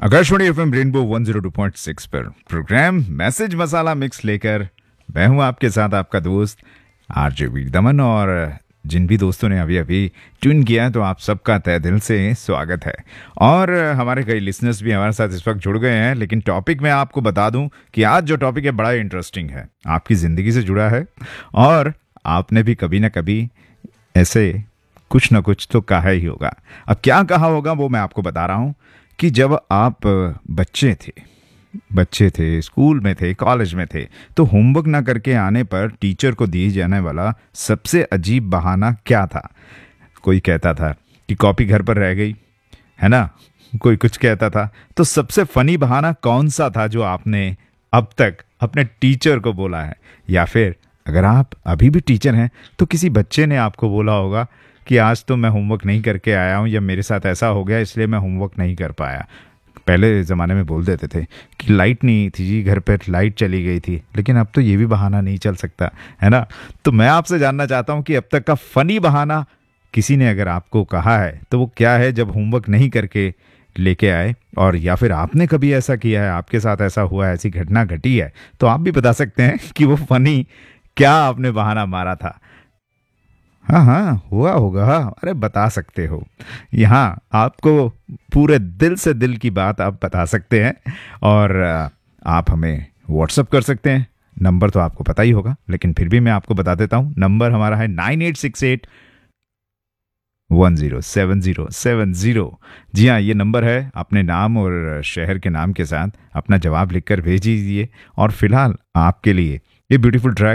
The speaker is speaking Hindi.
आकाशवाणी एफएम रेनबो 102.6 पर प्रोग्राम मैसेज मसाला मिक्स लेकर मैं हूं आपके साथ आपका दोस्त आरजे वीर दमन। और जिन भी दोस्तों ने अभी अभी ट्यून किया तो आप सबका तहे दिल से स्वागत है। और हमारे कई लिसनर्स भी हमारे साथ इस वक्त जुड़ गए हैं। लेकिन टॉपिक मैं आपको बता दूं कि आज जो टॉपिक है बड़ा इंटरेस्टिंग है, आपकी ज़िंदगी से जुड़ा है और आपने भी कभी ना कभी ऐसे कुछ ना कुछ तो कहा ही होगा। अब क्या कहा होगा वो मैं आपको बता रहा हूँ कि जब आप बच्चे थे, स्कूल में थे, कॉलेज में थे, तो होमवर्क ना करके आने पर टीचर को दिए जाने वाला सबसे अजीब बहाना क्या था? कोई कहता था कि कॉपी घर पर रह गई, है ना? कोई कुछ कहता था। तो सबसे फनी बहाना कौन सा था जो आपने अब तक अपने टीचर को बोला है? या फिर अगर आप अभी भी टीचर हैं तो किसी बच्चे ने आपको बोला होगा कि आज तो मैं होमवर्क नहीं करके आया हूँ या मेरे साथ ऐसा हो गया इसलिए मैं होमवर्क नहीं कर पाया। पहले ज़माने में बोल देते थे कि लाइट नहीं थी जी, घर पर लाइट चली गई थी, लेकिन अब तो ये भी बहाना नहीं चल सकता, है ना? तो मैं आपसे जानना चाहता हूँ कि अब तक का फ़नी बहाना किसी ने अगर आपको कहा है तो वो क्या है जब होमवर्क नहीं करके लेके आए? और या फिर आपने कभी ऐसा किया है, आपके साथ ऐसा हुआ है, ऐसी घटना घटी है, तो आप भी बता सकते हैं कि वो फ़नी क्या आपने बहाना मारा था। हाँ हाँ, हुआ होगा, अरे बता सकते हो। यहाँ आपको पूरे दिल से दिल की बात आप बता सकते हैं और आप हमें व्हाट्सअप कर सकते हैं। नंबर तो आपको पता ही होगा, लेकिन फिर भी मैं आपको बता देता हूँ। नंबर हमारा है 9868107070। जी हाँ, ये नंबर है। अपने नाम और शहर के नाम के साथ अपना जवाब लिखकर भेज दीजिए। और फिलहाल आपके लिए ये ब्यूटीफुल ट्रैक